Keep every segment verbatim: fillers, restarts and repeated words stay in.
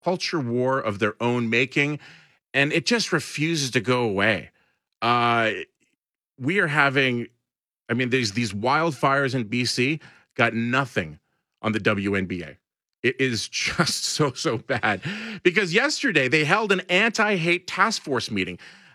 culture war of their own making, and it just refuses to go away. Uh, we are having, I mean, there's these wildfires in B C, got nothing on the W N B A. It is just so, so bad. Because yesterday they held an anti-hate task force meeting.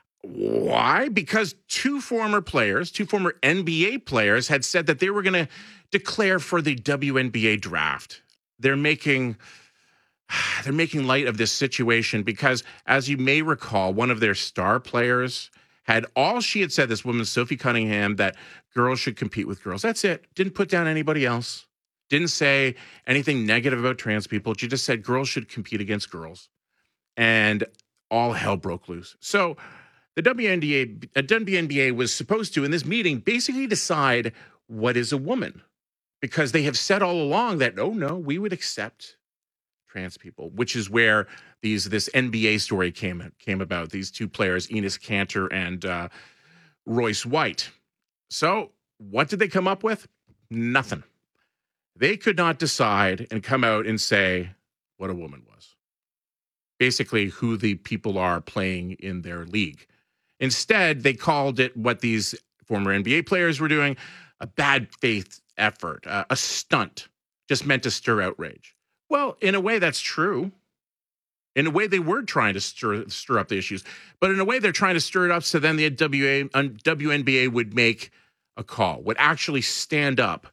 Why? Because two former players, two former N B A players had said that they were going to declare for the W N B A draft. They're making they're making light of this situation because, as you may recall, one of their star players had all she had said, this woman, Sophie Cunningham, that girls should compete with girls. That's it. Didn't put down anybody else. Didn't say anything negative about trans people. She just said girls should compete against girls. And all hell broke loose. So the W N B A, uh, W N B A was supposed to, in this meeting, basically decide what is a woman. Because they have said all along that, oh, no, we would accept trans people, which is where these this N B A story came, came about, these two players, Enes Kanter and uh, Royce White. So what did they come up with? Nothing. They could not decide and come out and say what a woman was. Basically, who the people are playing in their league. Instead, they called it what these former N B A players were doing, a bad faith effort, uh, a stunt, just meant to stir outrage. Well, in a way, that's true. In a way, they were trying to stir, stir up the issues. But in a way, they're trying to stir it up so then the W N B A would make a call, would actually stand up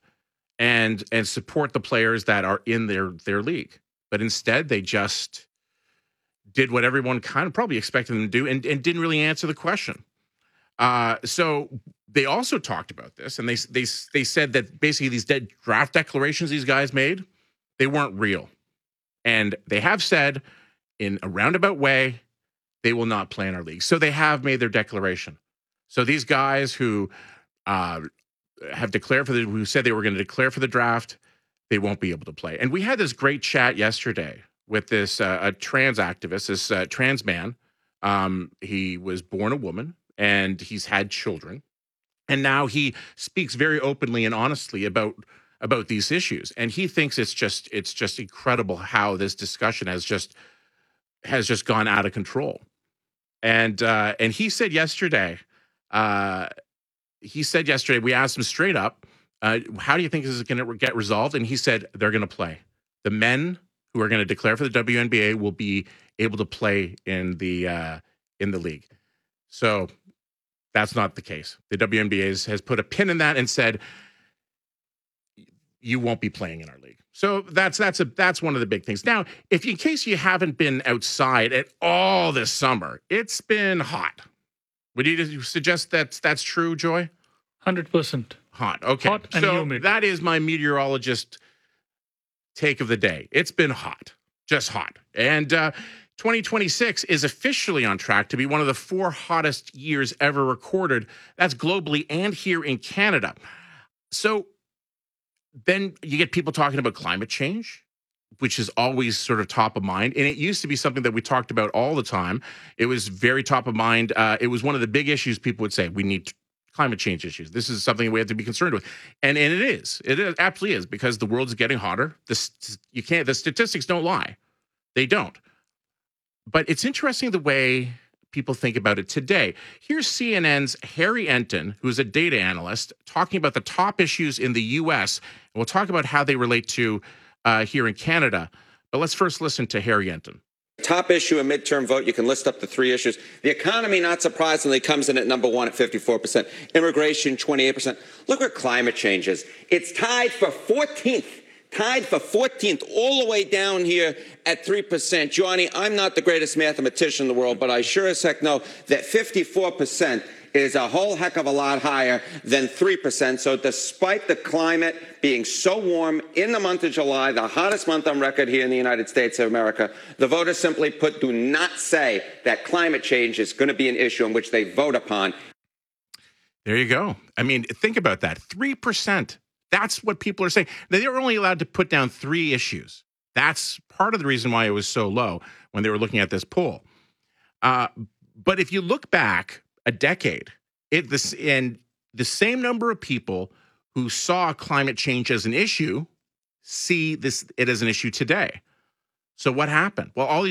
and and support the players that are in their, their league. But instead, they just did what everyone kind of probably expected them to do and, and didn't really answer the question. Uh, so they also talked about this, and they they they said that basically these dead draft declarations these guys made, they weren't real. And they have said in a roundabout way, they will not play in our league. So they have made their declaration. So these guys who uh, have declared for the, who said they were going to declare for the draft, they won't be able to play. And we had this great chat yesterday with this uh, a trans activist, this uh, trans man. Um, he was born a woman and he's had children. And now he speaks very openly and honestly about about these issues. And he thinks it's just it's just incredible how this discussion has just has just gone out of control. And uh, and he said yesterday, uh, he said yesterday, we asked him straight up, uh, how do you think this is going to get resolved? And he said they're going to play. The men who are going to declare for the W N B A will be able to play in the uh, in the league. So that's not the case. The W N B A has, has put a pin in that and said you won't be playing in our league. So that's that's a that's one of the big things. Now, if in case you haven't been outside at all this summer, it's been hot. Would you suggest that that's true, Joy? one hundred percent. Hot. Okay. Hot and so humid. That is my meteorologist take of the day. It's been hot, just hot. And uh, twenty twenty-six is officially on track to be one of the four hottest years ever recorded. That's globally and here in Canada. So then you get people talking about climate change, which is always sort of top of mind. And it used to be something that we talked about all the time. It was very top of mind. Uh, it was one of the big issues people would say, we need climate change issues. This is something we have to be concerned with. And, and it is. It is, absolutely is, because the world is getting hotter. The, you can't, the statistics don't lie. They don't. But it's interesting the way people think about it today. Here's C N N's Harry Enton, who's a data analyst, talking about the top issues in the U S. And we'll talk about how they relate to uh, here in Canada. But let's first listen to Harry Enton. Top issue, a midterm vote. You can list up the three issues. The economy, not surprisingly, comes in at number one at fifty-four percent. Immigration, twenty-eight percent. Look where climate change is. It's tied for fourteenth. Tied for fourteenth, all the way down here at three percent. Johnny, I'm not the greatest mathematician in the world, but I sure as heck know that fifty-four percent is a whole heck of a lot higher than three percent. So despite the climate being so warm in the month of July, the hottest month on record here in the United States of America, the voters simply put do not say that climate change is going to be an issue in which they vote upon. There you go. I mean, think about that. three percent. That's what people are saying. Now, they were only allowed to put down three issues. That's part of the reason why it was so low when they were looking at this poll. Uh, but if you look back a decade, it this and the same number of people who saw climate change as an issue see this it as an issue today. So what happened? Well, all these